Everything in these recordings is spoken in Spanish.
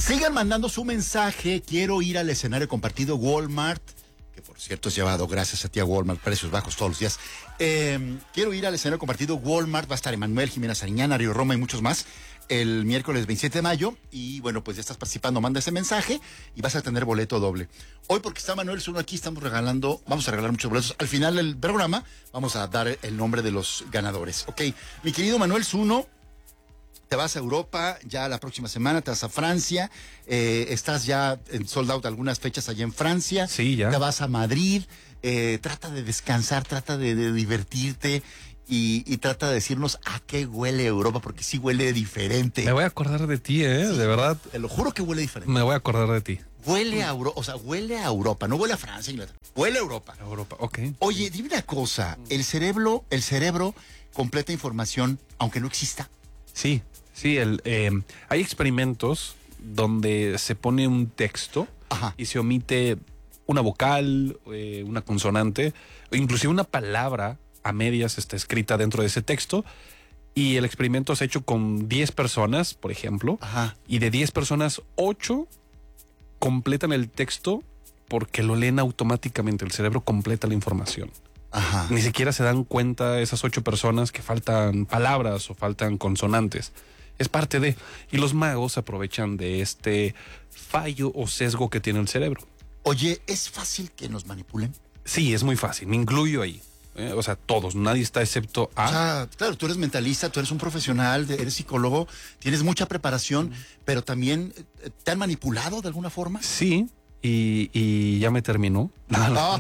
Sigan mandando su mensaje. Quiero ir al escenario compartido Walmart, que por cierto es llevado gracias a ti a Walmart, precios bajos todos los días. Quiero ir al escenario compartido Walmart. Va a estar Emanuel, Jimena Sariñana, Río Roma y muchos más el miércoles 27 de mayo. Y bueno, pues ya estás participando, manda ese mensaje y vas a tener boleto doble. Hoy, porque está Manuel Zuno aquí, vamos a regalar muchos boletos. Al final del programa vamos a dar el nombre de los ganadores. Ok, mi querido Manuel Zuno, te vas a Europa ya la próxima semana, te vas a Francia, estás ya en sold out algunas fechas allá en Francia. Sí, ya. Te vas a Madrid, trata de descansar, trata de divertirte y trata de decirnos a qué huele Europa, porque sí huele diferente. Me voy a acordar de ti, Sí, de verdad. Te lo juro que huele diferente. Me voy a acordar de ti. Huele a Europa, o sea, huele a Europa, no huele a Francia, Inglaterra, huele a Europa. Europa, ok. Oye, dime una cosa, el cerebro completa información, aunque no exista. Sí, hay experimentos donde se pone un texto Ajá. y se omite una vocal, una consonante, o inclusive una palabra a medias está escrita dentro de ese texto, y el experimento se ha hecho con 10 personas, por ejemplo, Ajá. y de 10 personas, 8 completan el texto porque lo leen automáticamente, el cerebro completa la información. Ajá. Ni siquiera se dan cuenta esas 8 personas que faltan palabras o faltan consonantes. Es parte de... Y los magos aprovechan de este fallo o sesgo que tiene el cerebro. Oye, ¿es fácil que nos manipulen? Sí, es muy fácil. Me incluyo ahí. O sea, todos. Nadie está excepto a... O sea, claro, tú eres mentalista, tú eres un profesional, eres psicólogo, tienes mucha preparación, pero también ¿te han manipulado de alguna forma? Sí, y ya me terminó. Ah.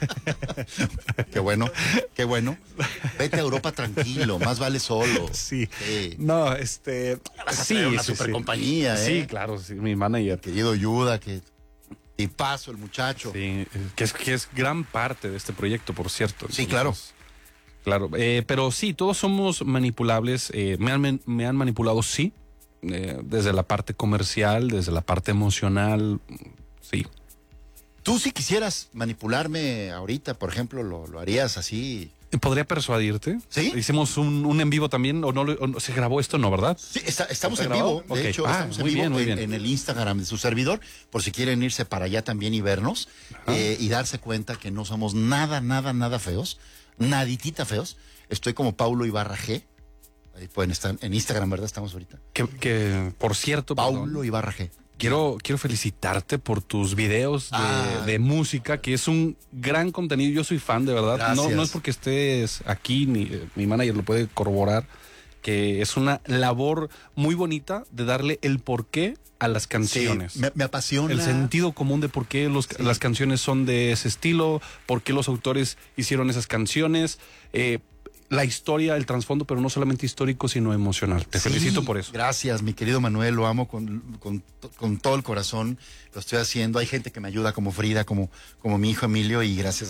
Qué bueno, qué bueno. Vete a Europa tranquilo, más vale solo. Sí. Sí. No, Vas a sí, traer una sí, super sí. compañía, ¿eh? Sí, claro, sí, mi manager. Querido Yuda, que tipazo el muchacho. Sí, que es gran parte de este proyecto, por cierto. Sí, Entonces, claro, pero sí, todos somos manipulables. Me han manipulado, sí, desde la parte comercial, desde la parte emocional, sí. Tú si quisieras manipularme ahorita, por ejemplo, lo harías así. ¿Podría persuadirte? ¿Sí? Hicimos un en vivo también, o no se grabó esto, ¿no, verdad? Sí, estamos en ¿Grabado? vivo, de Ok. hecho, estamos en muy vivo bien, muy bien. en el Instagram de su servidor, por si quieren irse para allá también y vernos, y darse cuenta que no somos nada feos, naditita feos. Estoy como Paulo Ibarra G. Ahí pueden estar en Instagram, ¿verdad? Estamos ahorita. Que por cierto, Paulo perdón, Ibarra G. quiero felicitarte por tus videos de música, que es un gran contenido. Yo soy fan, de verdad. Gracias. No es porque estés aquí, ni mi manager lo puede corroborar, que es una labor muy bonita de darle el porqué a las canciones. Sí, me apasiona. El sentido común de por qué las canciones son de ese estilo, por qué los autores hicieron esas canciones, la historia, el trasfondo, pero no solamente histórico, sino emocional. Te felicito por eso. Gracias, mi querido Manuel, lo amo con todo el corazón, lo estoy haciendo. Hay gente que me ayuda, como Frida, como mi hijo Emilio, y gracias.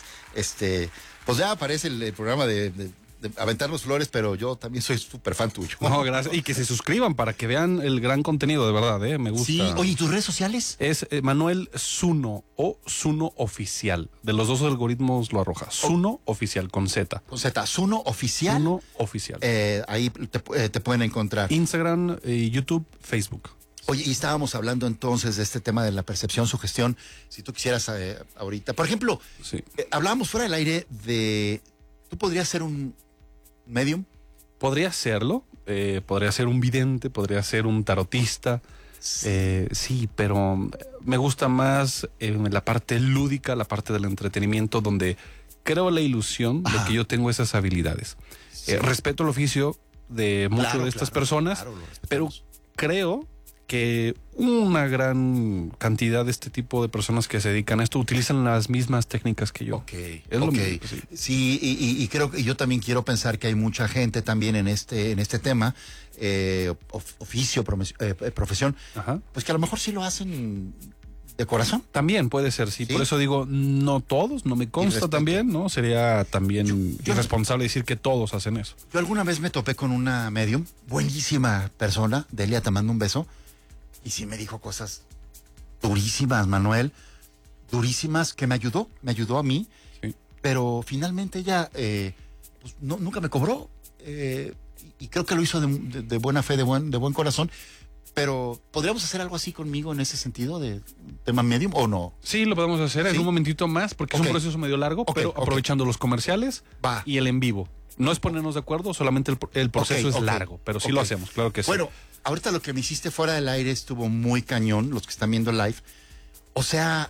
Pues ya aparece el programa de Aventarnos Flores, pero yo también soy súper fan tuyo. No, gracias. Y que se suscriban para que vean el gran contenido, de verdad, me gusta. Sí, oye, ¿y tus redes sociales? Es Manuel Zuno o Zuno Oficial. De los dos algoritmos lo arroja. Zuno Oficial con Z. Con Z, Zuno Oficial. Zuno Oficial. Ahí te pueden encontrar. Instagram, YouTube, Facebook. Oye, y estábamos hablando entonces de este tema de la percepción, sugestión. Si tú quisieras ahorita, por ejemplo, Sí. hablábamos fuera del aire de... ¿Tú podrías ser un medium? Podría serlo. Podría ser un vidente, podría ser un tarotista. Sí, pero me gusta más la parte lúdica, la parte del entretenimiento, donde creo la ilusión de que yo tengo esas habilidades. Sí. Respeto el oficio de muchas de estas personas, claro, lo pero respetamos. creo que una gran cantidad de este tipo de personas que se dedican a esto utilizan las mismas técnicas que yo. Ok, Es lo ok. mismo, sí. Sí, y creo que yo también quiero pensar que hay mucha gente también en este tema, oficio, profesión, Ajá. pues que a lo mejor sí lo hacen de corazón. También puede ser, sí. ¿Sí? Por eso digo, no todos, no me consta respeto. también, ¿no? Sería también Yo- irresponsable decir que todos hacen eso. Yo alguna vez me topé con una medium, buenísima persona, Delia, te mando un beso, y sí me dijo cosas durísimas, Manuel, durísimas, que me ayudó a mí, Sí. pero finalmente ella pues, nunca me cobró, y creo que lo hizo de buena fe, de buen corazón, Pero, ¿podríamos hacer algo así conmigo en ese sentido de tema medium o no? Sí, lo podemos hacer en ¿Sí? un momentito más porque es un proceso medio largo, pero aprovechando los comerciales y el en vivo. No es ponernos de acuerdo, solamente el proceso es largo, pero sí lo hacemos, claro que sí. Bueno, ahorita lo que me hiciste fuera del aire estuvo muy cañón, los que están viendo live. O sea,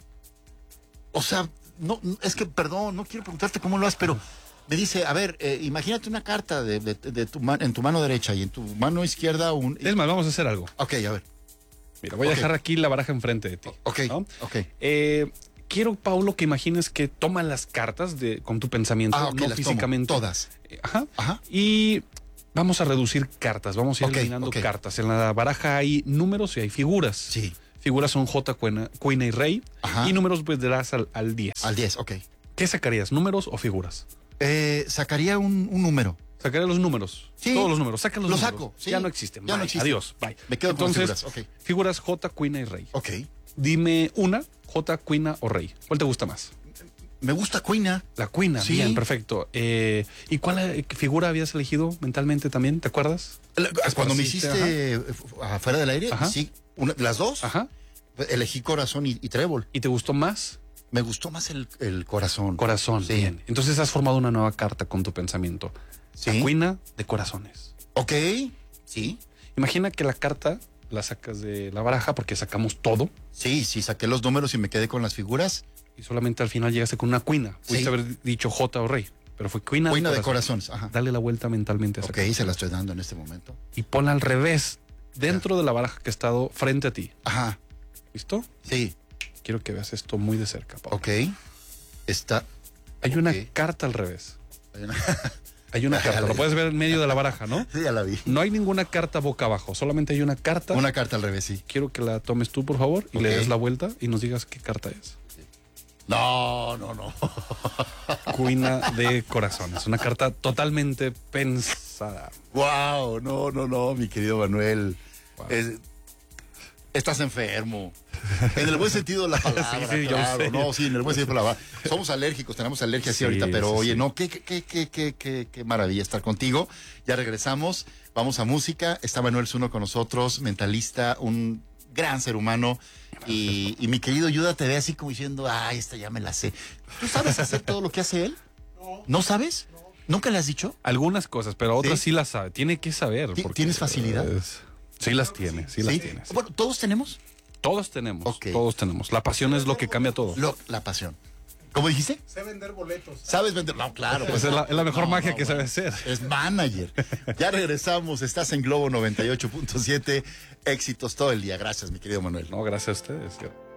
no, es que, perdón, no quiero preguntarte cómo lo haces, pero me dice, a ver, imagínate una carta en tu mano derecha y en tu mano izquierda Es más, vamos a hacer algo. Ok, a ver. Mira, voy a dejar aquí la baraja enfrente de ti. Ok, ¿no? ok. Quiero, Paulo, que imagines que tomas las cartas con tu pensamiento, no las físicamente. tomo, todas. Ajá. Y vamos a reducir cartas, vamos a ir eliminando cartas. En la baraja hay números y hay figuras. Sí. Figuras son J, cuina y rey. Ajá. Y números pues darás al 10. Al 10, ok. ¿Qué sacarías, números o figuras? Sacaría un número. Sacaría los números. Sí. Todos los números. Saca los números. Saco. Sí. Ya no existen. Ya no existen. Adiós. Bye. Me quedo con Entonces, figuras. Ok. Figuras J, cuina y rey. Ok. Dime una, J, cuina o rey. ¿Cuál te gusta más? Me gusta cuina. La cuina, Sí. bien, perfecto. ¿Y cuál figura habías elegido mentalmente también? ¿Te acuerdas? Cuando me hiciste afuera del aire, Ajá. sí, las dos. Ajá. Elegí corazón y trébol. ¿Y te gustó más? Me gustó más el corazón. Corazón, Sí. bien. Entonces has formado una nueva carta con tu pensamiento. Sí. La cuina de corazones. Ok, sí. Imagina que la carta la sacas de la baraja porque sacamos todo Sí, saqué los números y me quedé con las figuras. y solamente al final llegaste con una cuina. Pudiste haber dicho J o rey, pero fue cuina de corazones. Ajá. Dale la vuelta mentalmente a esa Ok, carta. se la estoy dando en este momento. Y ponla al revés, dentro de la baraja que ha estado frente a ti. Ajá, ¿Listo? sí. Quiero que veas esto muy de cerca, Pablo. Ok. Está. Hay una Ok. carta al revés. Hay una- Hay una carta, lo puedes ver en medio de la baraja, ¿no? Sí, ya la vi. No hay ninguna carta boca abajo, solamente hay una carta. Una carta al revés, sí. Quiero que la tomes tú, por favor, y Ok. le des la vuelta y nos digas qué carta es. No. Cuina de corazones. Una carta totalmente pensada. Wow, no, mi querido Manuel. Wow. Estás enfermo. En el buen sentido de la palabra. Sí, yo claro. sé. No, sí, en el buen sentido de la palabra. Somos alérgicos, tenemos alergia Sí, ahorita, pero sí, oye, sí. no, qué maravilla estar contigo. Ya regresamos, vamos a música. Está Manuel Zuno con nosotros, mentalista, un gran ser humano. Y mi querido Yuda te ve así como diciendo, ay, esta ya me la sé. ¿Tú sabes hacer todo lo que hace él? No. ¿No sabes? ¿Nunca le has dicho? Algunas cosas, pero otras sí las sabe. Tiene que saber. porque, ¿Tienes facilidad? Sí las tiene, sí las tiene. Sí. Bueno, ¿todos tenemos? Todos tenemos, Ok. todos tenemos. La pasión es lo que cambia todo. La pasión. ¿Cómo dijiste? Sé vender boletos. ¿Sabes vender? No, claro. Pues es la mejor magia que sabe hacer. Es manager. Ya regresamos. Estás en Globo 98.7. Éxitos todo el día. Gracias, mi querido Manuel. No, gracias a ustedes.